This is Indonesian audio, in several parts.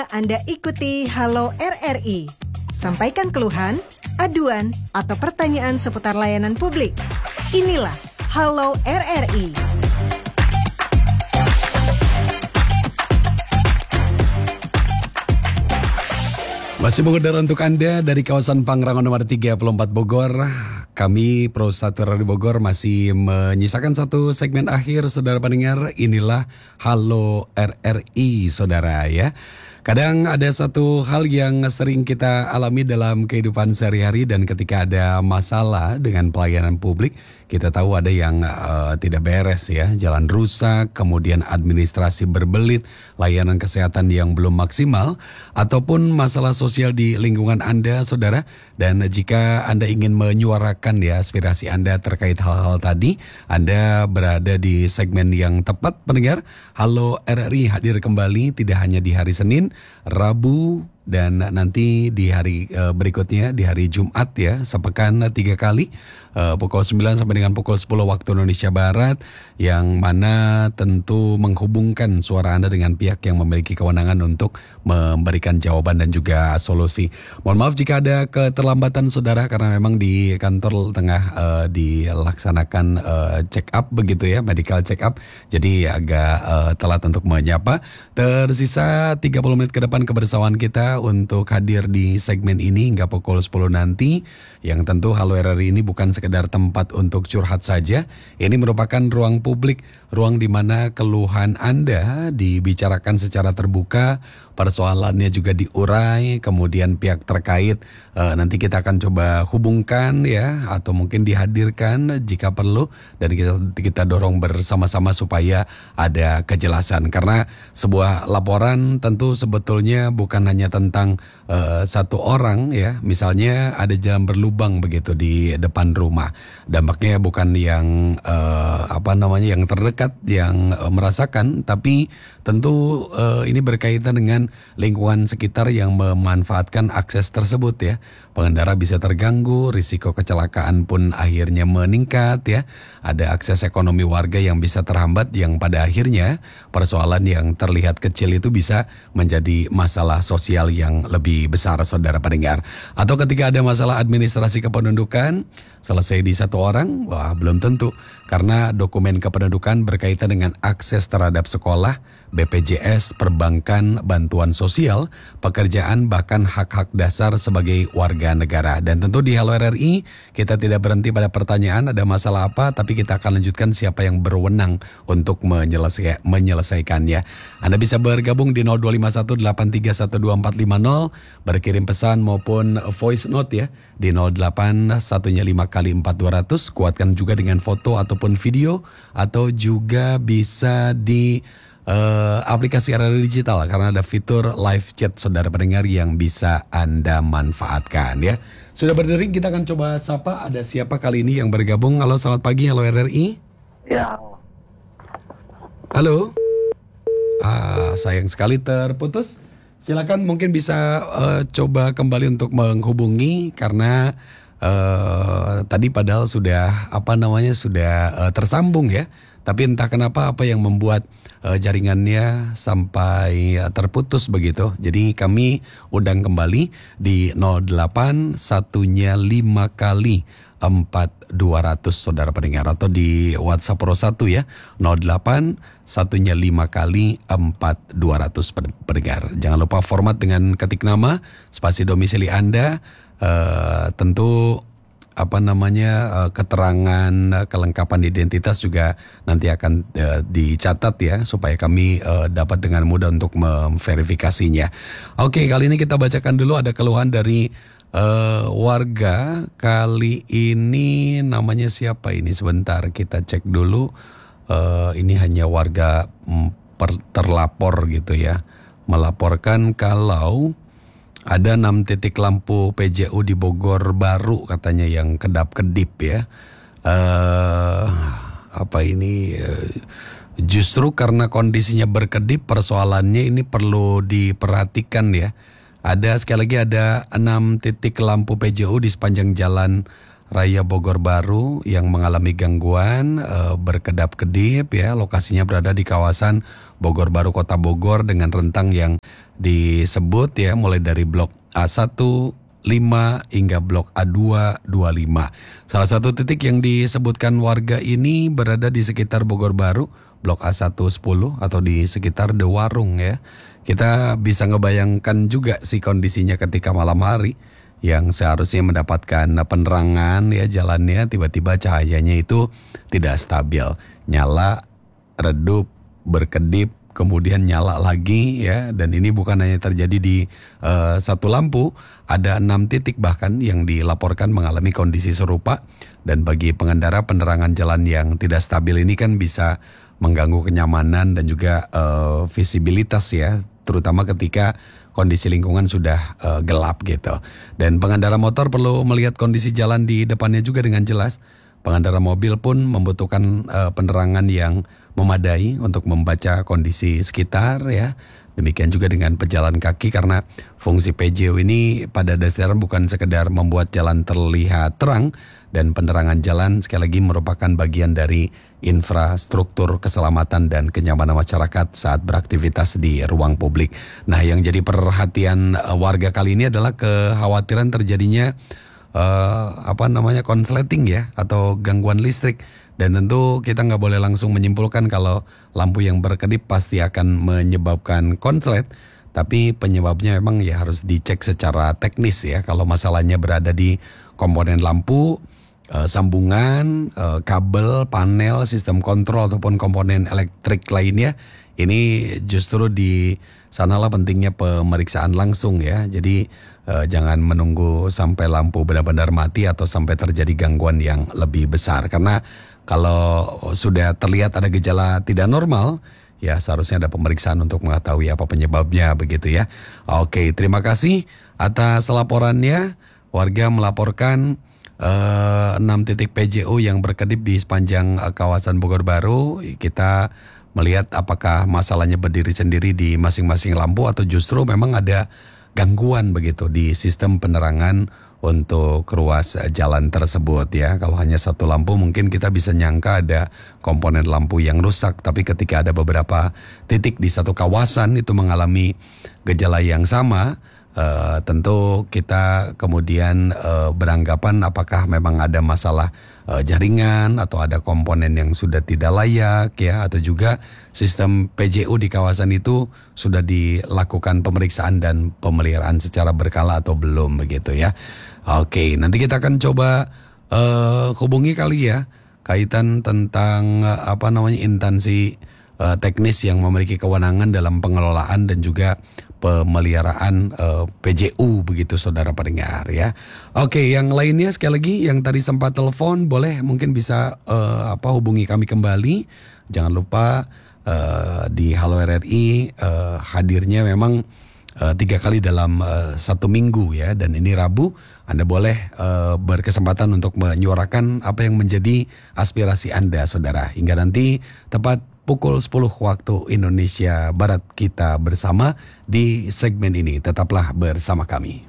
Anda ikuti Halo RRI. Sampaikan keluhan, aduan, atau pertanyaan seputar layanan publik. Inilah Halo RRI. Masih mengudara untuk Anda dari kawasan Pangrango nomor 34 Bogor. Kami Pro 1 Radio Bogor masih menyisakan satu segmen akhir, saudara pendengar. Inilah Halo RRI, saudara ya. Kadang ada satu hal yang sering kita alami dalam kehidupan sehari-hari, dan ketika ada masalah dengan pelayanan publik, kita tahu ada yang tidak beres ya, jalan rusak, kemudian administrasi berbelit, layanan kesehatan yang belum maksimal, ataupun masalah sosial di lingkungan Anda, saudara. Dan jika Anda ingin menyuarakan ya aspirasi Anda terkait hal-hal tadi, Anda berada di segmen yang tepat, pendengar. Halo RRI hadir kembali tidak hanya di hari Senin, Rabu, dan nanti di hari berikutnya di hari Jumat ya, sepekan 3 kali, pukul 9 sampai dengan pukul 10 waktu Indonesia Barat, yang mana tentu menghubungkan suara Anda dengan pihak yang memiliki kewenangan untuk memberikan jawaban dan juga solusi. Mohon maaf jika ada keterlambatan, saudara, karena memang di kantor tengah dilaksanakan check up begitu ya, medical check up, jadi agak telat untuk menyapa. Tersisa 30 menit ke depan kebersamaan kita untuk hadir di segmen ini hingga pukul 10 nanti, yang tentu Halo RRI ini bukan sekedar tempat untuk curhat saja. Ini merupakan ruang publik, ruang di mana keluhan Anda dibicarakan secara terbuka, persoalannya juga diurai, kemudian pihak terkait nanti kita akan coba hubungkan ya, atau mungkin dihadirkan jika perlu, dan kita dorong bersama-sama supaya ada kejelasan. Karena sebuah laporan tentu sebetulnya bukan hanya tentang satu orang ya, misalnya ada jalan berlubang begitu di depan rumah, dampaknya bukan yang yang terdekat yang merasakan, tapi tentu ini berkaitan dengan lingkungan sekitar yang memanfaatkan akses tersebut ya. Pengendara bisa terganggu, risiko kecelakaan pun akhirnya meningkat ya. Ada akses ekonomi warga yang bisa terhambat, yang pada akhirnya persoalan yang terlihat kecil itu bisa menjadi masalah sosial yang lebih besar, saudara pendengar. Atau ketika ada masalah administrasi kependudukan, selesai di satu orang, wah belum tentu. Karena dokumen kependudukan berkaitan dengan akses terhadap sekolah, BPJS, perbankan, bantuan sosial, pekerjaan, bahkan hak-hak dasar sebagai warga negara. Dan tentu di Halo RRI kita tidak berhenti pada pertanyaan ada masalah apa, tapi kita akan lanjutkan siapa yang berwenang untuk menyelesaikannya. Anda bisa bergabung di 0251831250, berkirim pesan maupun voice note ya di 08115 kali 4200, kuatkan juga dengan foto ataupun video, atau juga bisa di aplikasi RRI Digital karena ada fitur live chat, saudara pendengar, yang bisa Anda manfaatkan ya. Sudah berdering, kita akan coba sapa ada siapa kali ini yang bergabung. Halo, selamat pagi. Halo RRI. Ya. Halo. Sayang sekali terputus. Silakan mungkin bisa coba kembali untuk menghubungi, karena tadi padahal sudah tersambung ya. Tapi entah kenapa apa yang membuat jaringannya sampai terputus begitu. Jadi kami undang kembali di 08 1-nya 5 kali 4200, saudara pendengar, atau di WhatsApp Pro 1 ya, 08 1-nya 5 kali 4200 pendengar. Jangan lupa format dengan ketik nama, spasi domisili Anda, tentu keterangan kelengkapan identitas juga nanti akan dicatat ya, supaya kami dapat dengan mudah untuk memverifikasinya. Oke, kali ini kita bacakan dulu ada keluhan dari warga. Kali ini namanya siapa ini? Sebentar kita cek dulu. Ini hanya warga terlapor gitu ya, melaporkan kalau ada 6 titik lampu PJU di Bogor Baru katanya yang kedap-kedip ya. Justru karena kondisinya berkedip, persoalannya ini perlu diperhatikan ya. Sekali lagi ada 6 titik lampu PJU di sepanjang jalan Raya Bogor Baru yang mengalami gangguan berkedap-kedip ya. Lokasinya berada di kawasan Bogor Baru, Kota Bogor, dengan rentang yang disebut ya, mulai dari blok A1, 5 hingga blok A2, 25. Salah satu titik yang disebutkan warga ini berada di sekitar Bogor Baru, blok A1 10 atau di sekitar The Warung ya. Kita bisa ngebayangkan juga sih kondisinya ketika malam hari yang seharusnya mendapatkan penerangan ya jalannya, tiba-tiba cahayanya itu tidak stabil. Nyala, redup, berkedip, kemudian nyala lagi ya. Dan ini bukan hanya terjadi di satu lampu, ada 6 titik bahkan yang dilaporkan mengalami kondisi serupa. Dan bagi pengendara, penerangan jalan yang tidak stabil ini kan bisa mengganggu kenyamanan dan juga visibilitas ya, terutama ketika kondisi lingkungan sudah gelap gitu. Dan pengendara motor perlu melihat kondisi jalan di depannya juga dengan jelas. Pengendara mobil pun membutuhkan penerangan yang memadai untuk membaca kondisi sekitar ya. Demikian juga dengan pejalan kaki, karena fungsi PJO ini pada dasarnya bukan sekedar membuat jalan terlihat terang, dan penerangan jalan sekali lagi merupakan bagian dari infrastruktur keselamatan dan kenyamanan masyarakat saat beraktivitas di ruang publik. Nah, yang jadi perhatian warga kali ini adalah kekhawatiran terjadinya konsleting ya, atau gangguan listrik. Dan tentu kita nggak boleh langsung menyimpulkan kalau lampu yang berkedip pasti akan menyebabkan konslet. Tapi penyebabnya memang ya harus dicek secara teknis ya. Kalau masalahnya berada di komponen lampu, sambungan, kabel, panel, sistem kontrol ataupun komponen elektrik lainnya, ini justru di sanalah pentingnya pemeriksaan langsung ya. Jadi jangan menunggu sampai lampu benar-benar mati atau sampai terjadi gangguan yang lebih besar. Karena kalau sudah terlihat ada gejala tidak normal, ya seharusnya ada pemeriksaan untuk mengetahui apa penyebabnya begitu ya. Oke, terima kasih atas laporannya. Warga melaporkan 6 titik PJO yang berkedip di sepanjang kawasan Bogor Baru. Kita melihat apakah masalahnya berdiri sendiri di masing-masing lampu atau justru memang ada gangguan begitu di sistem penerangan untuk ruas jalan tersebut ya. Kalau hanya satu lampu mungkin kita bisa nyangka ada komponen lampu yang rusak, tapi ketika ada beberapa titik di satu kawasan itu mengalami gejala yang sama, tentu kita kemudian beranggapan apakah memang ada masalah jaringan atau ada komponen yang sudah tidak layak ya, atau juga sistem PJU di kawasan itu sudah dilakukan pemeriksaan dan pemeliharaan secara berkala atau belum begitu ya. Oke, nanti kita akan coba hubungi kali ya kaitan tentang instansi teknis yang memiliki kewenangan dalam pengelolaan dan juga pemeliharaan PJU begitu saudara pendengar ya. Oke, yang lainnya sekali lagi yang tadi sempat telepon boleh mungkin bisa hubungi kami kembali. Jangan lupa di Halo RRI hadirnya memang 3 kali dalam 1 minggu ya, dan ini Rabu. Anda boleh berkesempatan untuk menyuarakan apa yang menjadi aspirasi Anda saudara. Hingga nanti tepat pukul 10 waktu Indonesia Barat kita bersama di segmen ini. Tetaplah bersama kami.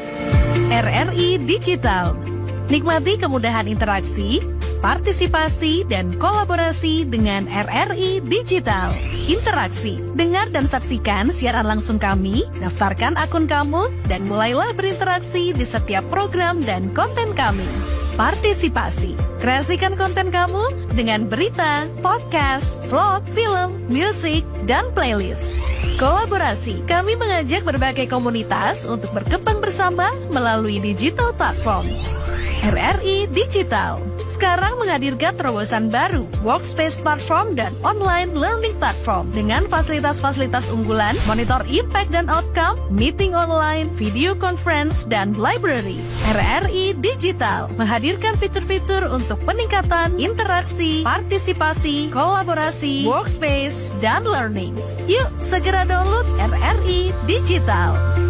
RRI Digital. Nikmati kemudahan interaksi, partisipasi, dan kolaborasi dengan RRI Digital. Interaksi, dengar dan saksikan siaran langsung kami, daftarkan akun kamu, dan mulailah berinteraksi di setiap program dan konten kami. Partisipasi, kreasikan konten kamu dengan berita, podcast, vlog, film, musik, dan playlist. Kolaborasi, kami mengajak berbagai komunitas untuk berkembang bersama melalui digital platform. RRI Digital sekarang menghadirkan terobosan baru, workspace platform dan online learning platform dengan fasilitas-fasilitas unggulan, monitor impact dan outcome, meeting online, video conference, dan library. RRI Digital menghadirkan fitur-fitur untuk peningkatan interaksi, partisipasi, kolaborasi, workspace, dan learning. Yuk segera download RRI Digital.